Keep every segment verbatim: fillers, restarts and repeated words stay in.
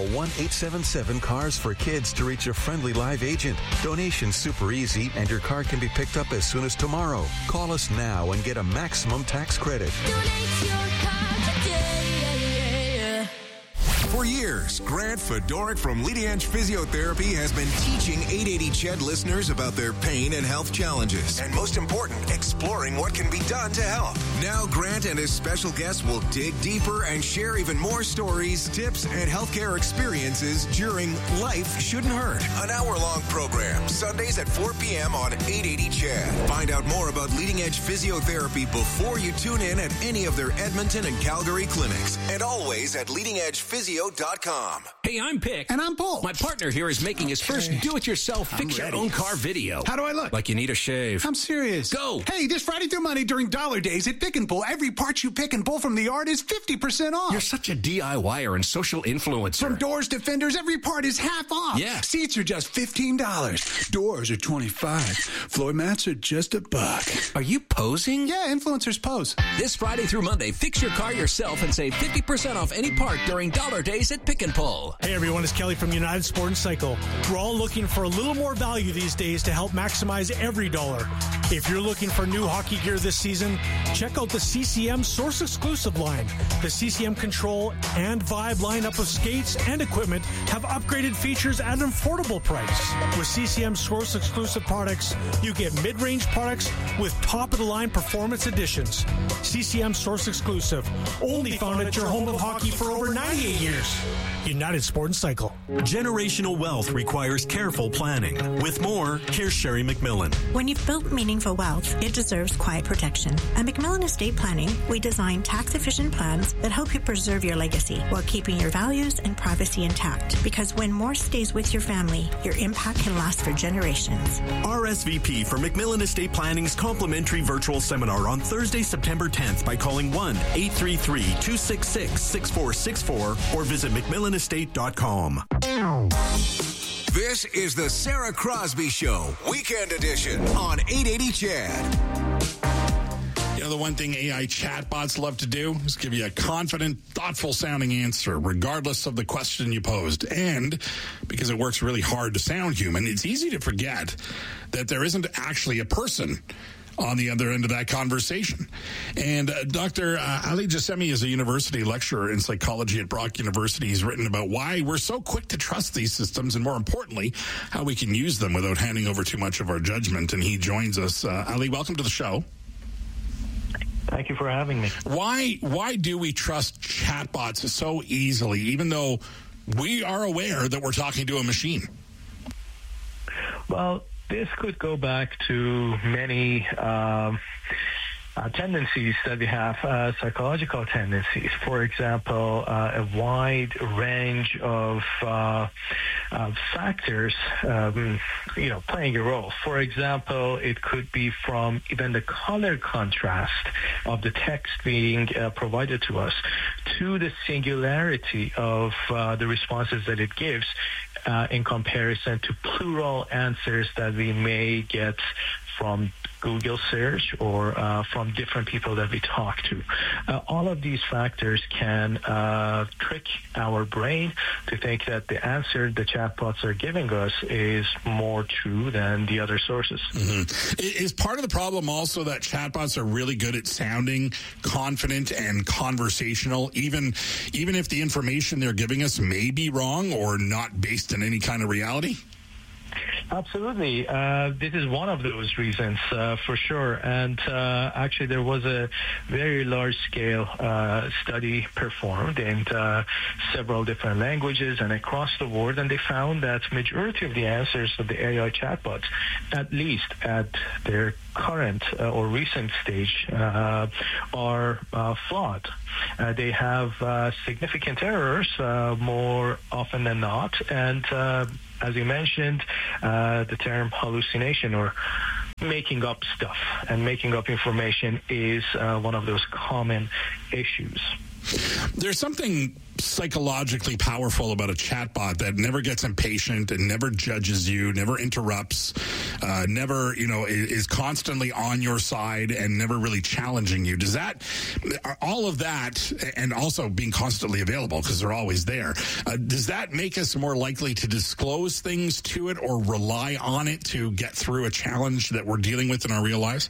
Call one eight seven seven cars for kids to reach a friendly live agent. Donation's super easy, and your car can be picked up as soon as tomorrow. Call us now and get a maximum tax credit. Donate your car today. For years, Grant Fedoruk from Leading Edge Physiotherapy has been teaching eight eighty C H E D listeners about their pain and health challenges. And most important, exploring what can be done to help. Now, Grant and his special guests will dig deeper and share even more stories, tips, and healthcare experiences during Life Shouldn't Hurt, an hour-long program, Sundays at four p.m. on eight eighty C H E D. Find out more about Leading Edge Physiotherapy before you tune in at any of their Edmonton and Calgary clinics. And always at leading edge physio dot com. Hey, I'm Pick. And I'm Paul. My partner here is making his first do-it-yourself fix-your-own-car video. How do I look? Like you need a shave. I'm serious. Go. Hey, this Friday through Monday during Dollar Days at Pick and Pull, every part you pick and pull from the yard is fifty percent off. You're such a DIYer and social influencer. From doors to fenders, every part is half off. Yeah. Seats are just fifteen dollars. Doors are twenty-five dollars. Floor mats are just a buck. Are you posing? Yeah, influencers pose. This Friday through Monday, fix your car yourself and save fifty percent off any part during Dollar Days at Pick and Pull. Hey everyone, it's Kelly from United Sport and Cycle. We're all looking for a little more value these days to help maximize every dollar. If you're looking for new hockey gear this season, check out the C C M Source Exclusive line. The C C M Control and Vibe lineup of skates and equipment have upgraded features at an affordable price. With C C M Source Exclusive products, you get mid-range products with top-of-the-line performance additions. C C M Source Exclusive, only found at your home of hockey for over ninety-eight years. United Sport and Cycle. Generational wealth requires careful planning. With more, here's Sherry McMillan. When you've built meaningful wealth, it deserves quiet protection. At McMillan Estate Planning, we design tax-efficient plans that help you preserve your legacy while keeping your values and privacy intact. Because when more stays with your family, your impact can last for generations. R S V P for McMillan Estate Planning's complimentary virtual seminar on Thursday, September tenth by calling one eight three three, two six six, six four six four or visit mcmillan estate dot com. This is the Sarah Crosby Show, Weekend Edition on eight eighty C H E D. You know, the one thing A I chatbots love to do is give you a confident, thoughtful-sounding answer, regardless of the question you posed. And because it works really hard to sound human, it's easy to forget that there isn't actually a person on the other end of that conversation. And uh, Doctor Uh, Ali Jassemi is a university lecturer in psychology at Brock University. He's written about why we're so quick to trust these systems and, more importantly, how we can use them without handing over too much of our judgment. And he joins us. Uh, Ali, welcome to the show. Thank you for having me. Why, why do we trust chatbots so easily, even though we are aware that we're talking to a machine? Well, this could go back to many um, uh, tendencies that we have, uh, psychological tendencies. For example, uh, a wide range of uh, uh, factors, um, you know, playing a role. For example, it could be from even the color contrast of the text being uh, provided to us to the singularity of uh, the responses that it gives uh, in comparison to plural answers that we may get from Google search or uh, from different people that we talk to. Uh, all of these factors can uh, trick our brain to think that the answer the chatbots are giving us is more true than the other sources. Mm-hmm. Is part of the problem also that chatbots are really good at sounding confident and conversational, even even if the information they're giving us may be wrong or not based in any kind of reality? Absolutely. Uh, this is one of those reasons, uh, for sure. And uh, actually, there was a very large-scale uh, study performed in uh, several different languages and across the world, and they found that majority of the answers of the A I chatbots, at least at their current uh, or recent stage, uh, are uh, flawed. Uh, they have uh, significant errors uh, more often than not, and uh, as you mentioned, uh, the term hallucination or making up stuff and making up information is uh, one of those common issues. There's something psychologically powerful about a chatbot that never gets impatient and never judges you, never interrupts, uh, never, you know, is, is constantly on your side and never really challenging you. Does that, all of that, and also being constantly available because they're always there, uh, does that make us more likely to disclose things to it or rely on it to get through a challenge that we're dealing with in our real lives?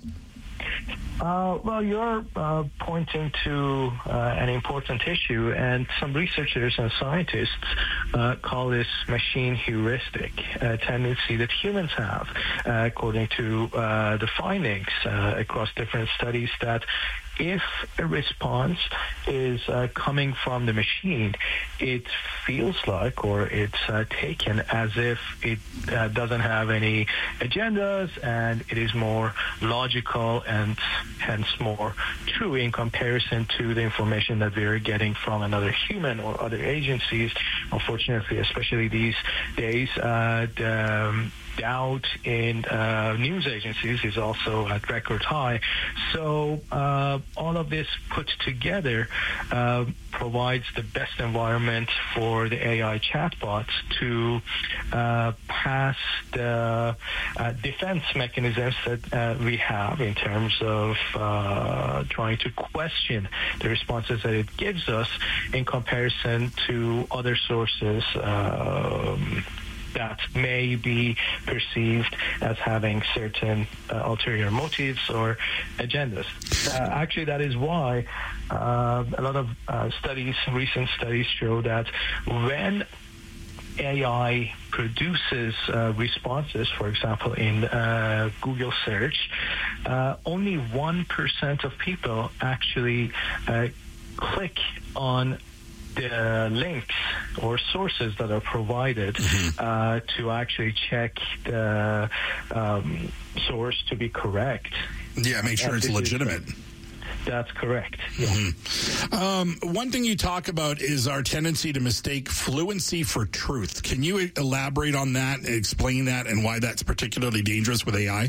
Uh, well, you're uh, pointing to uh, an important issue, and some researchers and scientists uh, call this machine heuristic, a tendency that humans have, uh, according to uh, the findings uh, across different studies, that if a response is uh, coming from the machine, it feels like, or it's uh, taken as if it uh, doesn't have any agendas, and it is more logical and hence more true in comparison to the information that we're getting from another human or other agencies. Unfortunately, especially these days, uh, the um, doubt in uh, news agencies is also at record high. So uh, all of this put together uh, provides the best environment for the A I chatbots to uh, pass the uh, defense mechanisms that uh, we have in terms of uh, trying to question the responses that it gives us in comparison to other sources um, that may be perceived as having certain uh, ulterior motives or agendas. Uh, actually, that is why uh, a lot of uh, studies, recent studies, show that when A I produces uh, responses, for example, in uh, Google search, uh, only one percent of people actually uh, click on the links or sources that are provided mm-hmm. uh, to actually check the um, source to be correct. Yeah, make sure and it's legitimate. That's correct. Yeah. Mm-hmm. Um, one thing you talk about is our tendency to mistake fluency for truth. Can you elaborate on that, explain that, and why that's particularly dangerous with A I?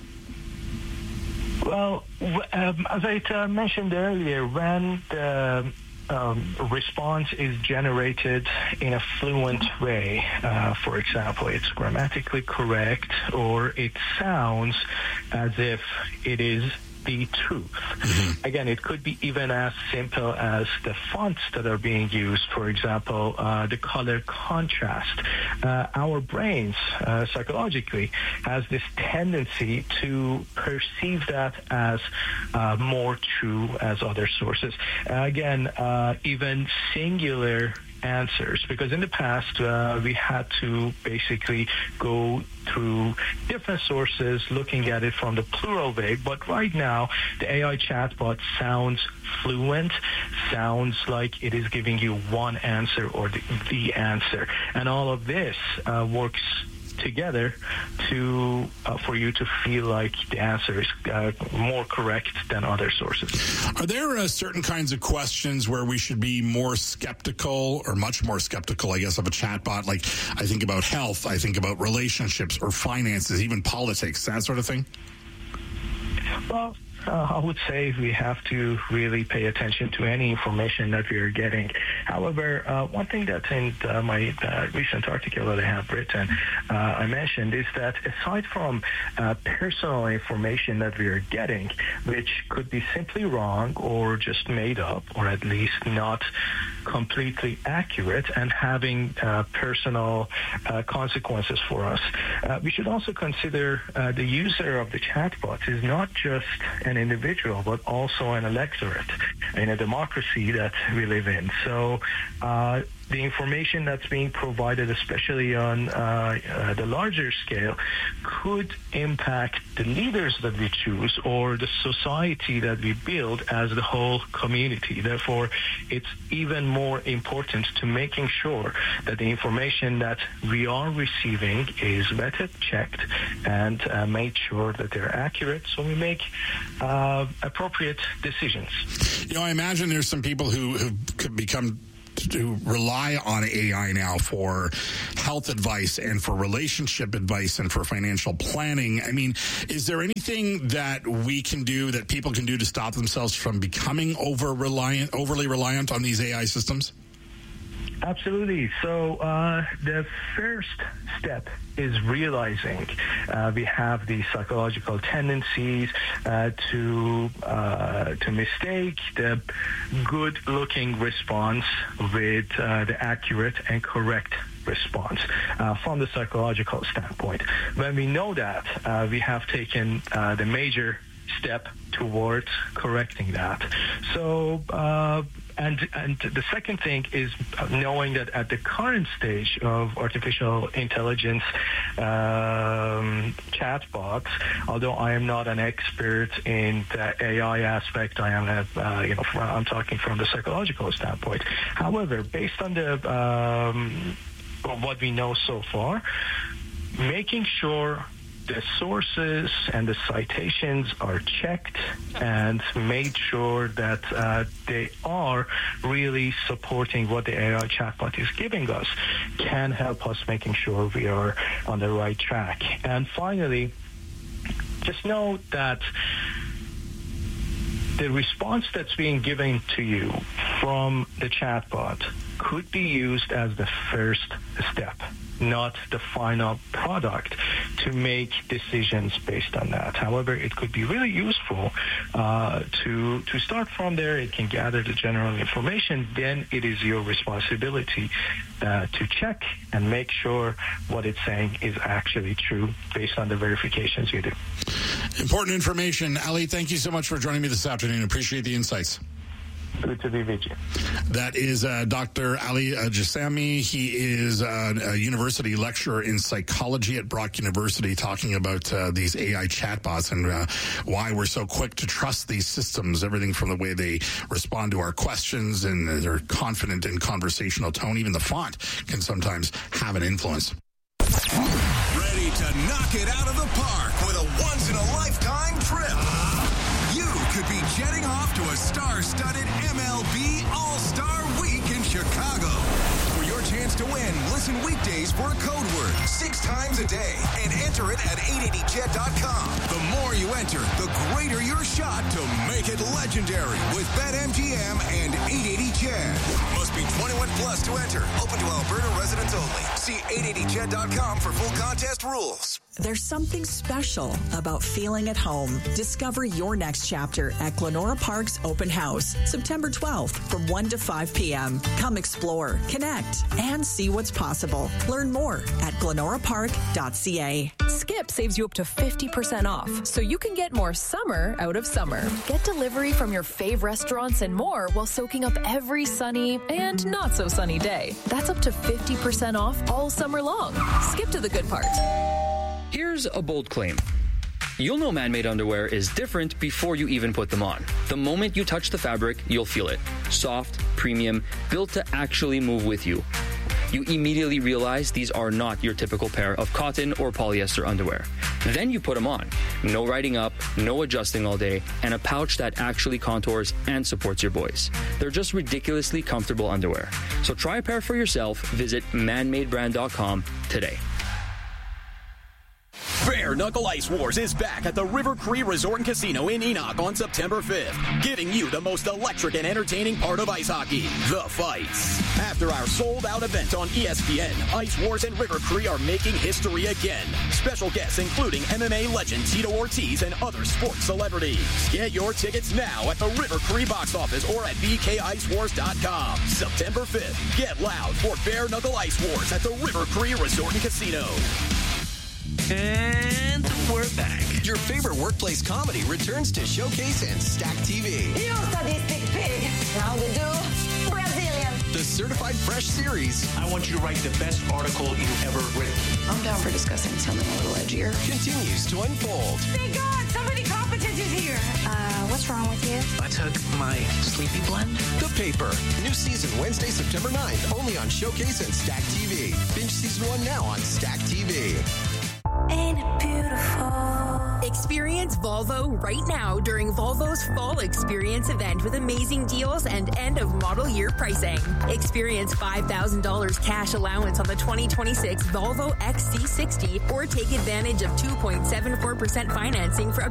Well, um, as I uh, mentioned earlier, when the Um, response is generated in a fluent way. Uh, for example, it's grammatically correct, or it sounds as if it is the truth. Mm-hmm. Again, it could be even as simple as the fonts that are being used, for example, uh, the color contrast. Uh, our brains, uh, psychologically, has this tendency to perceive that as uh, more true as other sources. Uh, again, uh, even singular answers, because in the past uh, we had to basically go through different sources looking at it from the plural way, but right now the A I chatbot sounds fluent, sounds like it is giving you one answer or the, the answer, and all of this uh, works together to uh, for you to feel like the answer is uh, more correct than other sources. Are there uh, certain kinds of questions where we should be more skeptical, or much more skeptical, I guess, of a chatbot? Like, I think about health, I think about relationships or finances, even politics, that sort of thing? Well, Uh, I would say we have to really pay attention to any information that we are getting. However, uh, one thing that in uh, my uh, recent article that I have written, uh, I mentioned is that aside from uh, personal information that we are getting, which could be simply wrong or just made up, or at least not completely accurate and having uh, personal uh, consequences for us, uh, we should also consider uh, the user of the chatbot is not just an individual, but also an electorate in a democracy that we live in. So uh, the information that's being provided, especially on uh, uh, the larger scale, could impact the leaders that we choose or the society that we build as the whole community. Therefore, it's even more important to making sure that the information that we are receiving is vetted, checked, and uh, made sure that they're accurate, so we make uh, appropriate decisions. You know, I imagine there's some people who have become to rely on A I now for health advice and for relationship advice and for financial planning. I mean, is there anything that we can do, that people can do to stop themselves from becoming over reliant, overly reliant on these A I systems? Absolutely. So uh, the first step is realizing uh, we have these psychological tendencies uh, to uh, to mistake the good-looking response with uh, the accurate and correct response uh, from the psychological standpoint. When we know that, uh, we have taken uh, the major step towards correcting that. So, uh, and and the second thing is knowing that at the current stage of artificial intelligence um, chatbots, although I am not an expert in the A I aspect, I am a, uh, you know, I'm talking from the psychological standpoint. However, based on the um, what we know so far, making sure the sources and the citations are checked and made sure that uh, they are really supporting what the A I chatbot is giving us can help us making sure we are on the right track. And finally, just know that the response that's being given to you from the chatbot could be used as the first step, not the final product, to make decisions based on that. However, it could be really useful uh, to to start from there. It can gather the general information. Then it is your responsibility uh, to check and make sure what it's saying is actually true based on the verifications you do. Important information. Ali, thank you so much for joining me this afternoon. Appreciate the insights. Good to be with you. That is uh, Doctor Ali uh, Jassami. He is uh, a university lecturer in psychology at Brock University, talking about uh, these A I chatbots and uh, why we're so quick to trust these systems, everything from the way they respond to our questions and they're confident in conversational tone. Even the font can sometimes have an influence. Ready to knock it out of the park with a once-in-a-lifetime trip? You could be jetting off to a star-studded M L B All-Star Week in Chicago. For your chance to win, listen weekdays for a code word six times a day and enter it at eight eighty jet dot com. The more you enter, the greater your shot to make it legendary with BetMGM and eight eighty Jet. Must be twenty-one plus to enter. Open to Alberta residents only. See eight eighty jet dot com for full contest rules. There's something special about feeling at home. Discover your next chapter at Glenora Park's Open House, September twelfth from one to five p.m. Come explore, connect, and see what's possible. Learn more at glenora park dot c a. Skip saves you up to fifty percent off, so you can get more summer out of summer. Get delivery from your fave restaurants and more while soaking up every sunny and not so sunny day. That's up to fifty percent off all summer long. Skip to the good part. Here's a bold claim. You'll know man-made underwear is different before you even put them on. The moment you touch the fabric, you'll feel it. Soft, premium, built to actually move with you. You immediately realize these are not your typical pair of cotton or polyester underwear. Then you put them on. No riding up, no adjusting all day, and a pouch that actually contours and supports your boys. They're just ridiculously comfortable underwear. So try a pair for yourself. Visit man made brand dot com today. Bare Knuckle Ice Wars is back at the River Cree Resort and Casino in Enoch on September fifth, giving you the most electric and entertaining part of ice hockey, the fights. After our sold-out event on E S P N, Ice Wars and River Cree are making history again. Special guests including M M A legend Tito Ortiz and other sports celebrities. Get your tickets now at the River Cree box office or at b k ice wars dot com. September fifth, get loud for Bare Knuckle Ice Wars at the River Cree Resort and Casino. And we're back. Your favorite workplace comedy returns to Showcase and Stack T V. You sadistic pig. How to do? Brazilian. The Certified Fresh series. I want you to write the best article you've ever written. I'm down for discussing something a little edgier. Continues to unfold. Thank God, somebody competent is here. Uh, what's wrong with you? I took my sleepy blend. The Paper. New season Wednesday, September ninth, only on Showcase and Stack T V. Binge season one now on Stack T V. Ain't it beautiful? Experience Volvo right now during Volvo's Fall Experience event with amazing deals and end of model year pricing. Experience five thousand dollars cash allowance on the twenty twenty-six Volvo X C sixty or take advantage of two point seven four percent financing for up